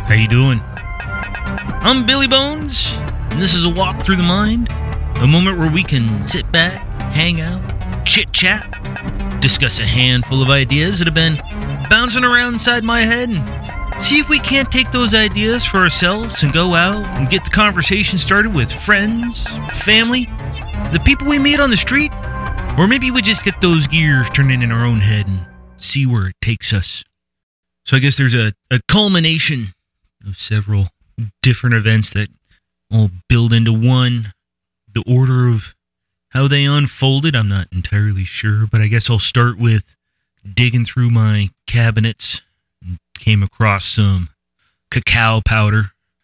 How you doing? I'm Billy Bones, and this is a walk through the mind, a moment where we can sit back, hang out, chit-chat, discuss a handful of ideas that have been bouncing around inside my head, and see if we can't take those ideas for ourselves and go out and get the conversation started with friends, family, the people we meet on the street, or maybe we just get those gears turning in our own head and see where it takes us. So I guess there's a culmination of several different events that all build into one. The order of how they unfolded, I'm not entirely sure, but I guess I'll start with digging through my cabinets and came across some cacao powder.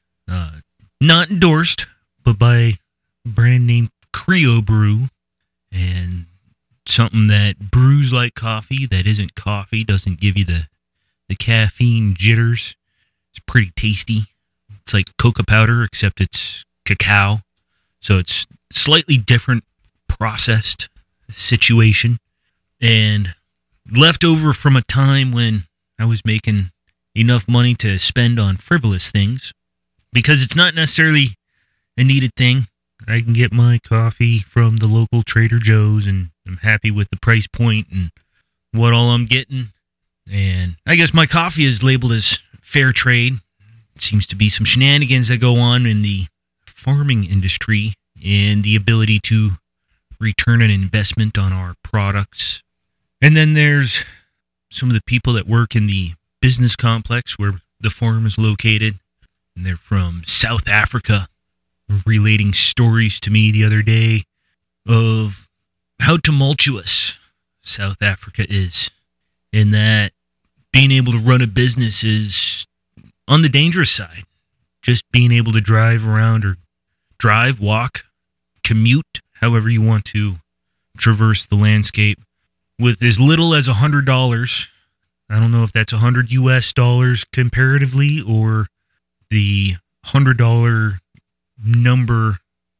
Not endorsed, but by a brand name Creo Brew, and something that brews like coffee, that isn't coffee, doesn't give you the caffeine jitters. It's pretty tasty. It's like cocoa powder, except it's cacao. So it's slightly different processed situation. And left over from a time when I was making enough money to spend on frivolous things. Because it's not necessarily a needed thing. I can get my coffee from the local Trader Joe's, and I'm happy with the price point and what all I'm getting. And I guess my coffee is labeled as fair trade. It seems to be some shenanigans that go on in the farming industry and the ability to return an investment on our products. And then there's some of the people that work in the business complex where the farm is located. And they're from South Africa, relating stories to me the other day of how tumultuous South Africa is, in that being able to run a business is on the dangerous side. Just being able to drive around, or drive, walk, commute, however you want to traverse the landscape, with as little as $100. I don't know if that's $100 US comparatively, or the $100 number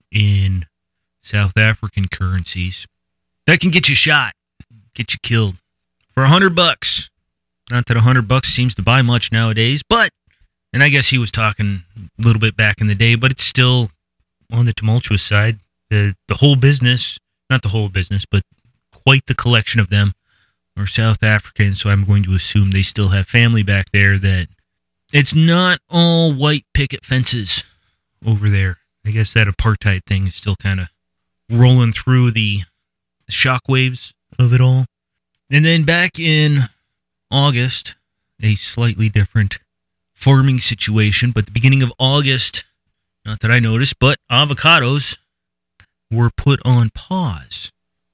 in South African currencies. That can get you shot, get you killed. For $100. Not that $100 seems to buy much nowadays, but, and I guess he was talking a little bit back in the day, but it's still on the tumultuous side. The whole business, not the whole business, but quite the collection of them are South African, so I'm going to assume they still have family back there, that it's not all white picket fences over there. I guess that apartheid thing is still kind of rolling through the shockwaves of it all. And then back in August, a slightly different farming situation, but the beginning of August, not that I noticed, but avocados were put on pause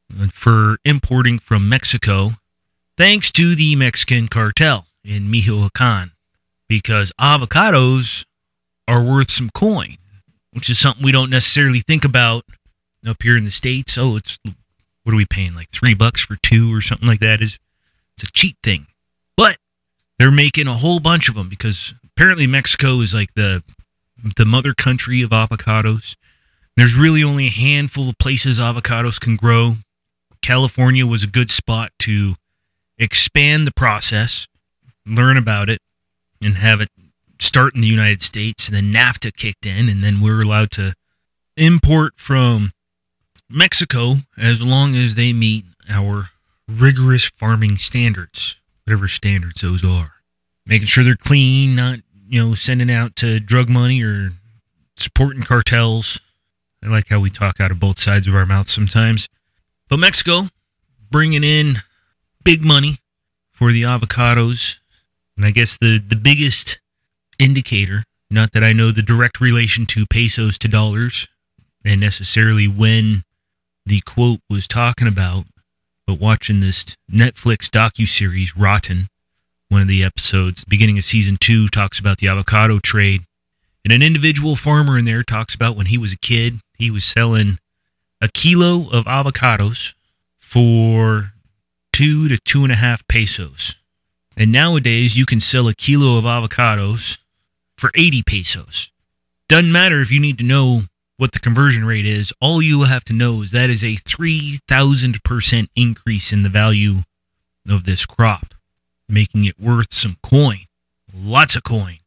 for importing from Mexico, thanks to the Mexican cartel in Michoacan, because avocados are worth some coin, which is something we don't necessarily think about up here in the States. Oh, it's, what are we paying, like $3 for two or something like that? It's a cheap thing. But they're making a whole bunch of them, because apparently Mexico is like the mother country of avocados. There's really only a handful of places avocados can grow. California was a good spot to expand the process, learn about it, and have it start in the United States. And then NAFTA kicked in, and then we were allowed to import from Mexico as long as they meet our rigorous farming standards, whatever standards those are. Making sure they're clean, not, sending out to drug money or supporting cartels. I like how we talk out of both sides of our mouths sometimes. But Mexico, bringing in big money for the avocados. And I guess the biggest indicator, not that I know the direct relation to pesos to dollars, and necessarily when the quote was talking about, but watching this Netflix docuseries, Rotten, one of the episodes, the beginning of season 2, talks about the avocado trade. And an individual farmer in there talks about when he was a kid, he was selling a kilo of avocados for 2 to 2.5 pesos. And nowadays, you can sell a kilo of avocados for 80 pesos. Doesn't matter if you need to know what the conversion rate is. All you have to know is that is a 3,000% increase in the value of this crop, making it worth some coin. Lots of coin.